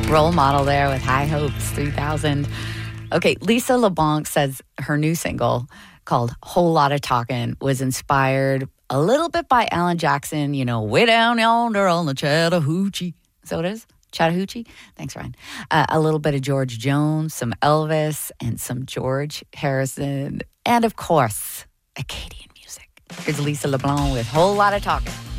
Role model there with High Hopes 3000. Okay, Lisa LeBlanc says her new single called Whole Lotta Talkin' was inspired a little bit by Alan Jackson, you know, way down yonder on the Chattahoochee. So it is? Chattahoochee? Thanks, Ryan. A little bit of George Jones, some Elvis, and some George Harrison. And, of course, Acadian music. Here's Lisa LeBlanc with Whole Lotta Talkin'.